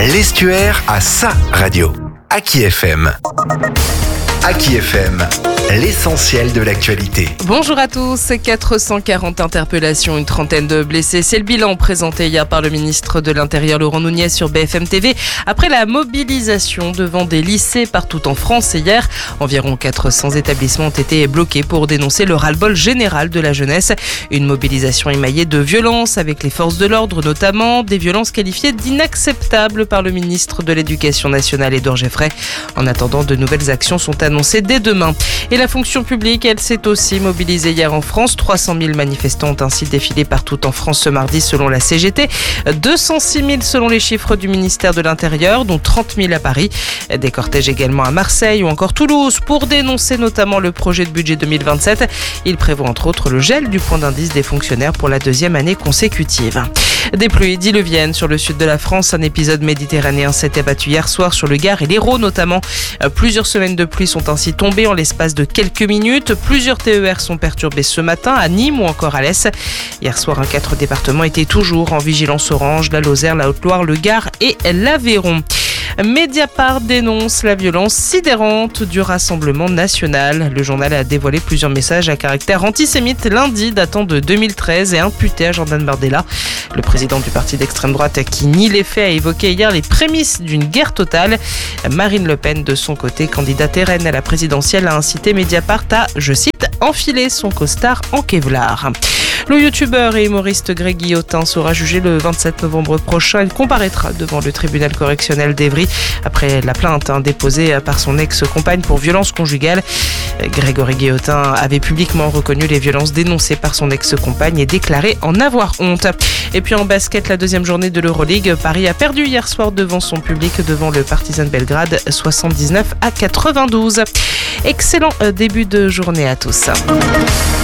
L'Estuaire a sa radio. Aki FM. Aki FM, l'essentiel de l'actualité. Bonjour à tous, 440 interpellations, une trentaine de blessés. C'est le bilan présenté hier par le ministre de l'Intérieur Laurent Nunez sur BFM TV. Après la mobilisation devant des lycées partout en France hier, environ 400 établissements ont été bloqués pour dénoncer le ras-le-bol général de la jeunesse. Une mobilisation émaillée de violences avec les forces de l'ordre notamment, des violences qualifiées d'inacceptables par le ministre de l'Éducation nationale Édouard Geoffrey. En attendant, de nouvelles actions sont annoncées dès demain. Et la fonction publique, elle s'est aussi mobilisée hier en France. 300 000 manifestants ont ainsi défilé partout en France ce mardi selon la CGT. 206 000 selon les chiffres du ministère de l'Intérieur, dont 30 000 à Paris. Des cortèges également à Marseille ou encore Toulouse pour dénoncer notamment le projet de budget 2027. Il prévoit entre autres le gel du point d'indice des fonctionnaires pour la deuxième année consécutive. Des pluies diluviennes sur le sud de la France. Un épisode méditerranéen s'est abattu hier soir sur le Gard et l'Hérault notamment. Plusieurs semaines de pluie sont ainsi tombées en l'espace de quelques minutes. Plusieurs TER sont perturbés ce matin à Nîmes ou encore à l'Est. Hier soir, 4 départements étaient toujours en vigilance orange. La Lozère, la Haute-Loire, le Gard et l'Aveyron. Mediapart dénonce la violence sidérante du Rassemblement national. Le journal a dévoilé plusieurs messages à caractère antisémite lundi datant de 2013 et imputés à Jordan Bardella. Le président du parti d'extrême droite qui nie les faits a évoqué hier les prémices d'une guerre totale. Marine Le Pen, de son côté, candidate RN à la présidentielle, a incité Mediapart à, je cite, enfiler son costard en Kevlar. Le youtubeur et humoriste Greg Guillotin sera jugé le 27 novembre prochain. Il comparaîtra devant le tribunal correctionnel d'Evry après la plainte déposée par son ex-compagne pour violence conjugale. Grégory Guillotin avait publiquement reconnu les violences dénoncées par son ex-compagne et déclaré en avoir honte. Et puis en basket, la deuxième journée de l'Euroleague, Paris a perdu hier soir devant son public, devant le Partizan Belgrade, 79-92. Excellent début de journée à tous.